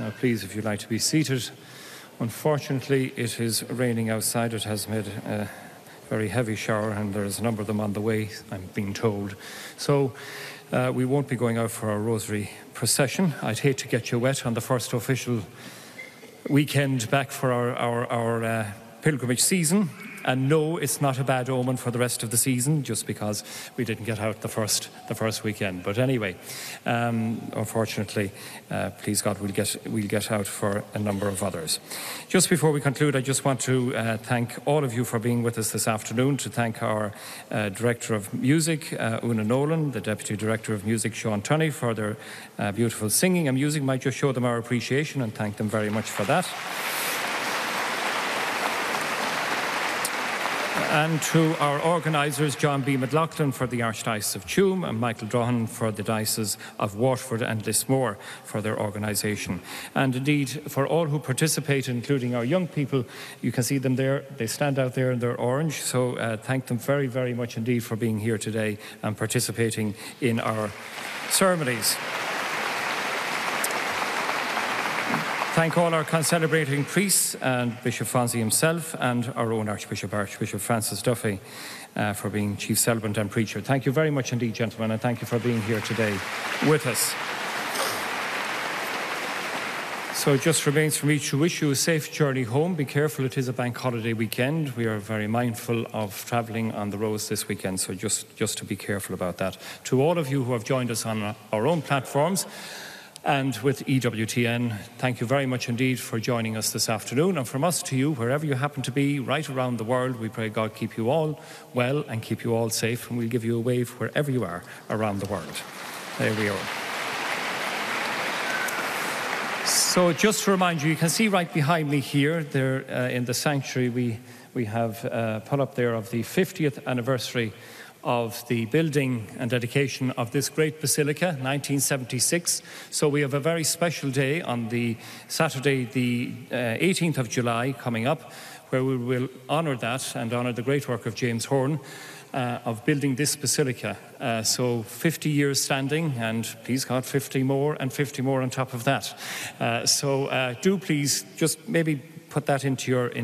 Please, if you'd like to be seated. Unfortunately, it is raining outside. It has made a very heavy shower, and there's a number of them on the way, I'm being told. So we won't be going out for our rosary procession. I'd hate to get you wet on the first official weekend back for our pilgrimage season. And no, it's not a bad omen for the rest of the season, just because we didn't get out the first weekend. But anyway, unfortunately, please God, we'll get out for a number of others. Just before we conclude, I just want to thank all of you for being with us this afternoon, to thank our Director of Music, Una Nolan, the Deputy Director of Music, Sean Tunney, for their beautiful singing and music. Might just show them our appreciation and thank them very much for that. And to our organisers, John B. McLaughlin for the Archdiocese of Tuam and Michael Drohan for the Diocese of Waterford and Lismore for their organisation. And indeed, for all who participate, including our young people, you can see them there. They stand out there in their orange. So thank them very, very much indeed for being here today and participating in our ceremonies. Thank all our concelebrating priests and Bishop Fonzie himself and our own Archbishop Francis Duffy for being chief celebrant and preacher. Thank you very much indeed, gentlemen, and thank you for being here today with us. So it just remains for me to wish you a safe journey home. Be careful, it is a bank holiday weekend. We are very mindful of travelling on the roads this weekend, so just to be careful about that. To all of you who have joined us on our own platforms, and with EWTN, thank you very much indeed for joining us this afternoon. And from us to you, wherever you happen to be, right around the world, we pray God keep you all well and keep you all safe. And we'll give you a wave wherever you are around the world. There we are. So just to remind you, you can see right behind me here, there in the sanctuary, we have put up there of the 50th anniversary of the building and dedication of this great basilica, 1976. So we have a very special day on the Saturday, the 18th of July coming up, where we will honour that and honour the great work of James Horn of building this basilica. So 50 years standing, and please God, 50 more and 50 more on top of that. So do please just maybe put that into your